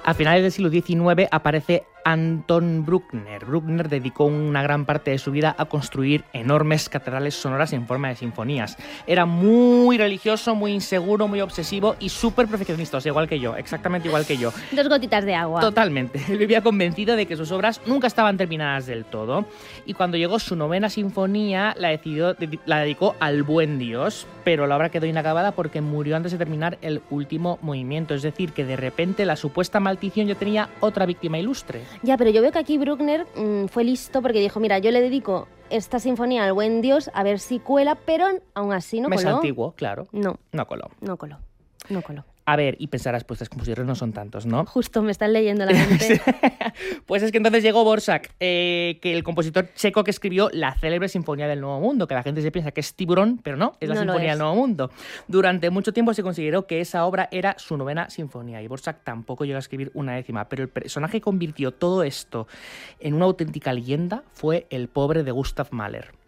A finales del siglo XIX aparece Anton Bruckner. Bruckner dedicó una gran parte de su vida a construir enormes catedrales sonoras en forma de sinfonías. Era muy religioso, muy inseguro, muy obsesivo y súper perfeccionista, o sea, igual que yo, exactamente igual que yo. 2 gotitas de agua. Totalmente. Él vivía convencido de que sus obras nunca estaban terminadas del todo. Y cuando llegó su 9ª sinfonía, la dedicó al buen Dios, pero la obra quedó inacabada porque murió antes de terminar el último movimiento. Es decir, que de repente la supuesta maldición ya tenía otra víctima ilustre. Ya, pero yo veo que aquí Bruckner fue listo porque dijo, mira, yo le dedico esta sinfonía al buen Dios a ver si cuela, pero aún así no coló. Mes antiguo, claro. No coló. No coló. A ver, y pensarás, pues los compositores no son tantos, ¿no? Justo, me estás leyendo la mente. Pues es que entonces llegó Dvořák, que el compositor checo que escribió la célebre Sinfonía del Nuevo Mundo, que la gente se piensa que es Tiburón, pero no, es la Sinfonía del Nuevo Mundo. Durante mucho tiempo se consideró que esa obra era su 9ª sinfonía, y Dvořák tampoco llegó a escribir una 10ª, pero el personaje que convirtió todo esto en una auténtica leyenda fue el pobre de Gustav Mahler.